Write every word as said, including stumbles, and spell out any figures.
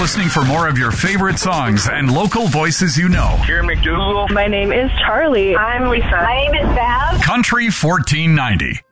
listening for more of your favorite songs and local voices you know. Karen McDougal. My name is Charlie. I'm Lisa. My name is Val. Country fourteen ninety.